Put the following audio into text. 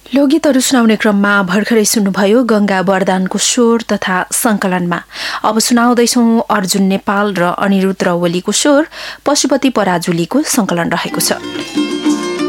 लोकगीतहरू सुनाउने क्रममा भर्खरै सुन्नुभयो गंगा वरदानको स्वर तथा संकलनमा। अब सुनाउँदैछौं अर्जुन नेपाल र अनिरुद्ध रौवलीको स्वर, पशुपति पराजुलीको संकलन रहेको छ।